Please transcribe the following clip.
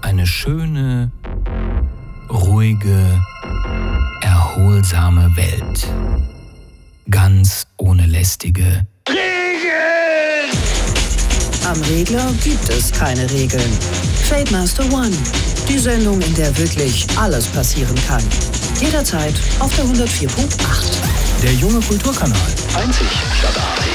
eine schöne, ruhige, erholsame Welt. Ganz ohne lästige Regeln! Am Regler gibt es keine Regeln. Trademaster One, die Sendung, in der wirklich alles passieren kann. Jederzeit auf der 104.8. Der junge Kulturkanal. Einzig,